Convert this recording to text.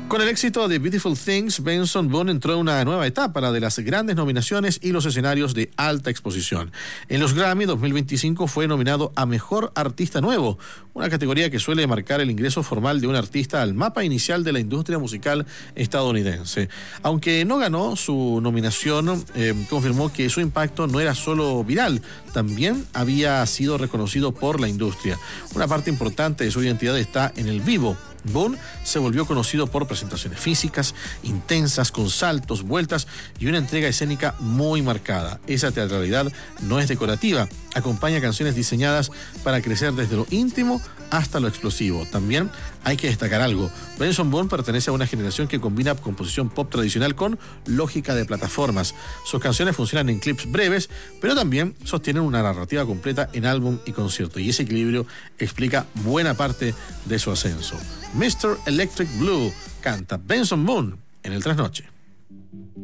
Con el éxito de Beautiful Things, Benson Boone entró en una nueva etapa, la de las grandes nominaciones y los escenarios de alta exposición. En los Grammy 2025 fue nominado a Mejor Artista Nuevo, una categoría que suele marcar el ingreso formal de un artista al mapa inicial de la industria musical estadounidense. Aunque no ganó su nominación, confirmó que su impacto no era solo viral, también había sido reconocido por la industria. Una parte importante de su identidad está en el vivo. Boone se volvió conocido por presentaciones físicas, intensas, con saltos, vueltas y una entrega escénica muy marcada. Esa teatralidad no es decorativa, acompaña canciones diseñadas para crecer desde lo íntimo hasta lo explosivo. También hay que destacar algo: Benson Boone pertenece a una generación que combina composición pop tradicional con lógica de plataformas. Sus canciones funcionan en clips breves, pero también sostienen una narrativa completa en álbum y concierto, y ese equilibrio explica buena parte de su ascenso. Mr. Electric Blue canta Benson Boone en el Trasnoche.